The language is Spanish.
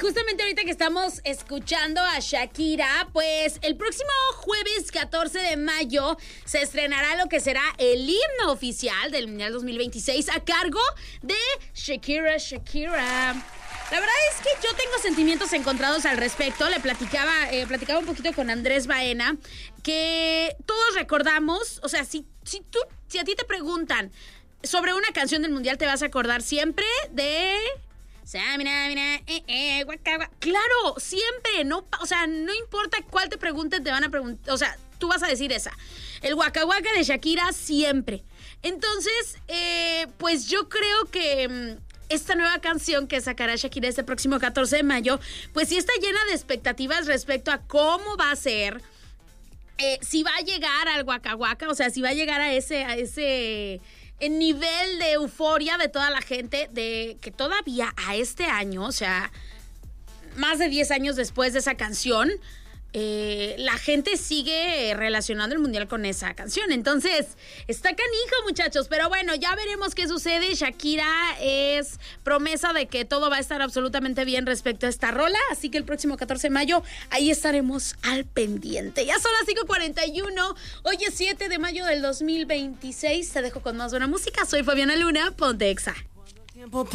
justamente ahorita que estamos escuchando a Shakira, pues el próximo jueves 14 de mayo se estrenará lo que será el himno oficial del Mundial 2026 a cargo de Shakira. La verdad es que yo tengo sentimientos encontrados al respecto. Le platicaba un poquito con Andrés Baena, que todos recordamos, o sea, si a ti te preguntan sobre una canción del Mundial, te vas a acordar siempre de... Claro, siempre, no, o sea, no importa cuál te pregunten, te van a preguntar, o sea, tú vas a decir esa. El Waka Waka de Shakira siempre. Entonces, pues yo creo que esta nueva canción que sacará Shakira este próximo 14 de mayo, pues sí está llena de expectativas respecto a cómo va a ser, si va a llegar al Waka Waka, o sea, si va a llegar a ese el nivel de euforia de toda la gente, de que todavía a este año, o sea, más de 10 años después de esa canción, la gente sigue relacionando el Mundial con esa canción. Entonces, está canijo, muchachos. Pero bueno, ya veremos qué sucede. Shakira es promesa de que todo va a estar absolutamente bien respecto a esta rola. Así que el próximo 14 de mayo, ahí estaremos al pendiente. Ya son las 5:41. Hoy es 7 de mayo del 2026. Te dejo con más buena música. Soy Fabiana Luna. Ponte Exa.